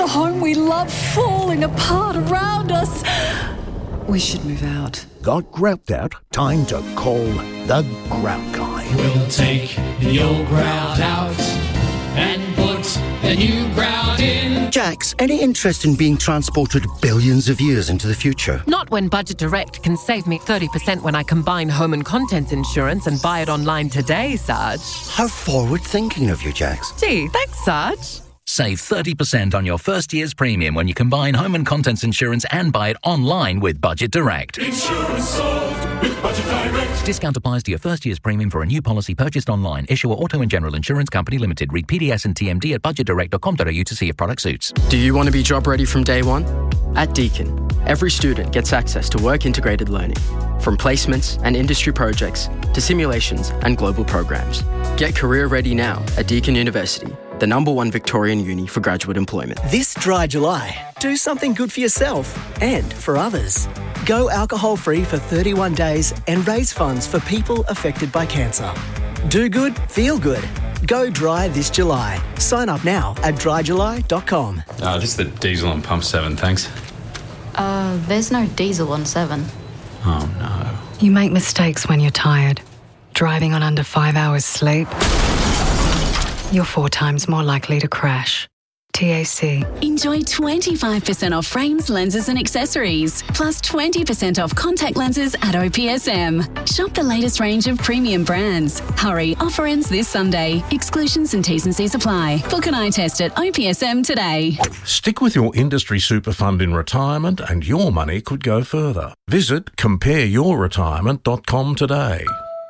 home we love falling apart around us. We should move out. Got grout out? Time to call the Grout Guy. We'll take the old grout out and put the new grout in. Jax, any interest in being transported billions of years into the future? Not when Budget Direct can save me 30% when I combine home and contents insurance and buy it online today, Sarge. How forward-thinking of you, Jax. Gee, thanks, Sarge. Save 30% on your first year's premium when you combine home and contents insurance and buy it online with Budget Direct. Insurance solved with Budget Direct. Discount applies to your first year's premium for a new policy purchased online. Issuer Auto and General Insurance Company Limited. Read PDS and TMD at budgetdirect.com.au to see if product suits. Do you want to be job ready from day one? At Deakin, every student gets access to work-integrated learning, from placements and industry projects to simulations and global programs. Get career ready now at Deakin University, the #1 Victorian uni for graduate employment. This dry July, do something good for yourself and for others. Go alcohol-free for 31 days and raise funds for people affected by cancer. Do good, feel good. Go dry this July. Sign up now at dryjuly.com. Just the diesel on pump 7, thanks. There's no diesel on 7. Oh, no. You make mistakes when you're tired. Driving on under 5 hours sleep, you're 4 times more likely to crash. TAC. Enjoy 25% off frames, lenses and accessories, plus 20% off contact lenses at OPSM. Shop the latest range of premium brands. Hurry, offer ends this Sunday. Exclusions and T's and C's apply. Book an eye test at OPSM today. Stick with your industry super fund in retirement and your money could go further. Visit compareyourretirement.com today.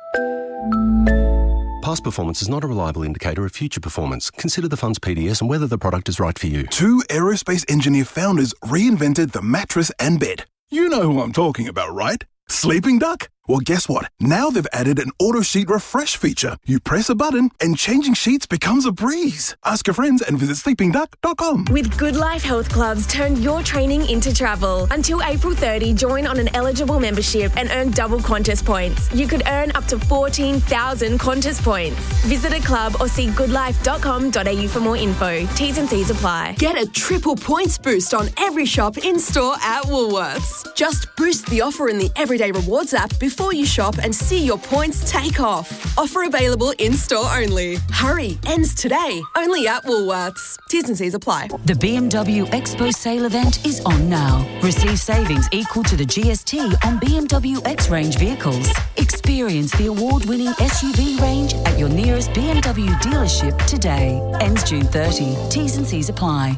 Past performance is not a reliable indicator of future performance. Consider the fund's PDS and whether the product is right for you. 2 aerospace engineer founders reinvented the mattress and bed. You know who I'm talking about, right? Sleeping Duck? Well, guess what? Now they've added an auto sheet refresh feature. You press a button and changing sheets becomes a breeze. Ask your friends and visit sleepingduck.com. With Good Life Health Clubs, turn your training into travel. Until April 30, join on an eligible membership and earn double Qantas points. You could earn up to 14,000 Qantas points. Visit a club or see goodlife.com.au for more info. T's and C's apply. Get a triple points boost on every shop in-store at Woolworths. Just boost the offer in the Everyday Rewards app before you shop and see your points take off. Offer available in-store only. Hurry, ends today. Only at Woolworths. T's and C's apply. The BMW Expo sale event is on now. Receive savings equal to the GST on BMW X-Range vehicles. Experience the award-winning SUV range at your nearest BMW dealership today. Ends June 30. T's and C's apply.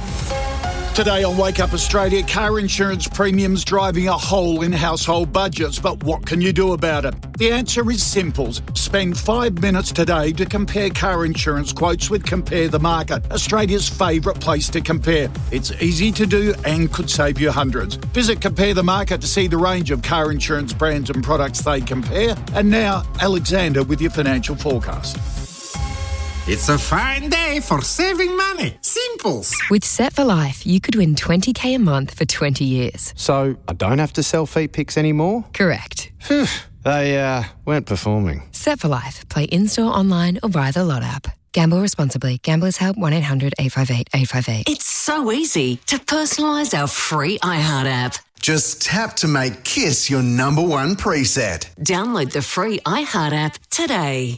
Today on Wake Up Australia, car insurance premiums driving a hole in household budgets. But what can you do about it? The answer is simple. Spend 5 minutes today to compare car insurance quotes with Compare the Market, Australia's favourite place to compare. It's easy to do and could save you hundreds. Visit Compare the Market to see the range of car insurance brands and products they compare. And now, Alexander with your financial forecast. It's a fine day for saving money. Simples. With Set for Life, you could win $20,000 a month for 20 years. So I don't have to sell feet pics anymore? Correct. Phew, they weren't performing. Set for Life. Play in-store, online or via the Lot app. Gamble responsibly. Gamblers Help 1-800-858-858. It's so easy to personalise our free iHeart app. Just tap to make Kiss your #1 preset. Download the free iHeart app today.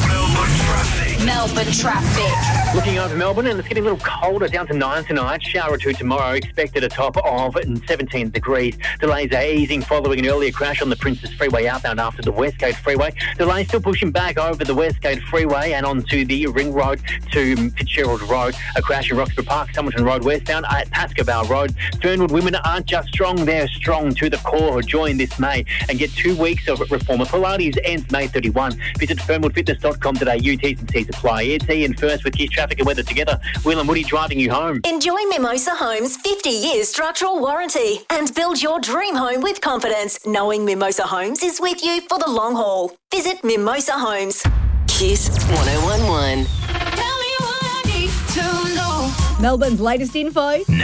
Melbourne traffic. Looking over Melbourne, and it's getting a little colder, down to 9 tonight. Shower or 2 tomorrow, expected a top of 17 degrees. Delays are easing following an earlier crash on the Princes Freeway outbound after the Westgate Freeway. Delays still pushing back over the Westgate Freeway and onto the Ring Road to Fitzgerald Road. A crash in Roxburgh Park, Summerton Road westbound at Pascoe Road. Fernwood women aren't just strong, they're strong to the core. Join this May and get 2 weeks of Reformer Pilates. Ends May 31. Visit fernwoodfitness.com.au. T's and C's apply. It's Ian first with Kiss Traffic and Weather together. Will and Woody driving you home. Enjoy Mimosa Homes' 50-year structural warranty and build your dream home with confidence, knowing Mimosa Homes is with you for the long haul. Visit Mimosa Homes. Kiss 1011. Tell me what I need to know. Melbourne's latest info now.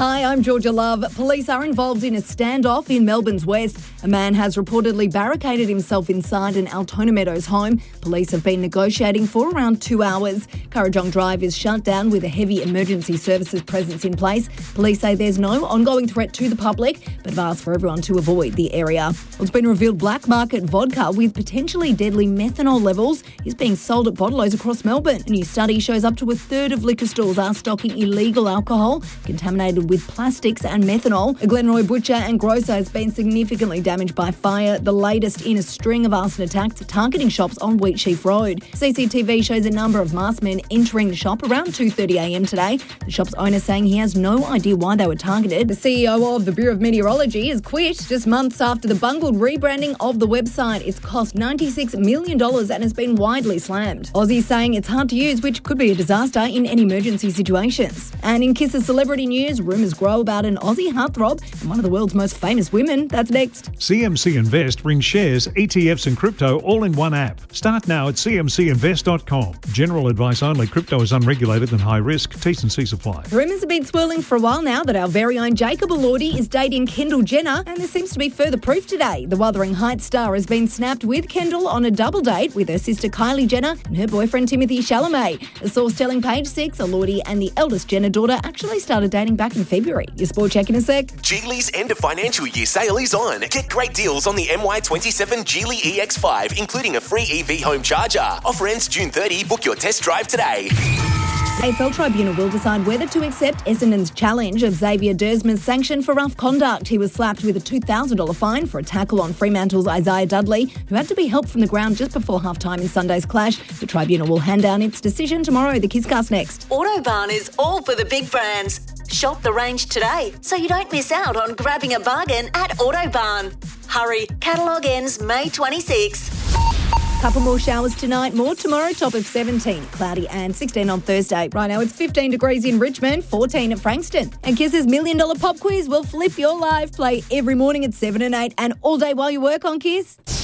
Hi, I'm Georgia Love. Police are involved in a standoff in Melbourne's west. A man has reportedly barricaded himself inside an Altona Meadows home. Police have been negotiating for around 2 hours. Currajong Drive is shut down with a heavy emergency services presence in place. Police say there's no ongoing threat to the public, but have asked for everyone to avoid the area. Well, it's been revealed black market vodka with potentially deadly methanol levels is being sold at bottle-os across Melbourne. A new study shows up to a third of liquor stores are stocking illegal alcohol contaminated with plastics and methanol. A Glenroy butcher and grocer has been significantly damaged by fire, the latest in a string of arson attacks targeting shops on Wheatsheaf Road. CCTV shows a number of masked men entering the shop around 2:30am today. The shop's owner saying he has no idea why they were targeted. The CEO of the Bureau of Meteorology has quit just months after the bungled rebranding of the website. It's cost $96 million and has been widely slammed. Aussie's saying it's hard to use, which could be a disaster in any emergency situations. And in Kiss's celebrity news, rumours grow about an Aussie heartthrob and one of the world's most famous women. That's next. CMC Invest brings shares, ETFs and crypto all in one app. Start now at cmcinvest.com. General advice only. Crypto is unregulated and high risk. T's and C's apply. Rumours have been swirling for a while now that our very own Jacob Elordi is dating Kendall Jenner, and there seems to be further proof today. The Wuthering Heights star has been snapped with Kendall on a double date with her sister Kylie Jenner and her boyfriend Timothy Chalamet. A source telling Page Six, Elordi and the eldest Jenner daughter actually started dating back in February. Your sport check in a sec. Geely's end of financial year sale is on. Get great deals on the MY27 Geely EX5, including a free EV home charger. Offer ends June 30. Book your test drive today. AFL Tribunal will decide whether to accept Essendon's challenge of Xavier Dersman's sanction for rough conduct. He was slapped with a $2,000 fine for a tackle on Fremantle's Isaiah Dudley, who had to be helped from the ground just before half-time in Sunday's clash. The Tribunal will hand down its decision tomorrow. The Kisscast next. Autobarn is all for the big brands. Shop the range today so you don't miss out on grabbing a bargain at Autobarn. Hurry, catalogue ends May 26. Couple more showers tonight, more tomorrow, top of 17. Cloudy and 16 on Thursday. Right now it's 15 degrees in Richmond, 14 at Frankston. And Kiss's $1 Million Pop Quiz will flip your life. Play every morning at 7 and 8 and all day while you work on Kiss.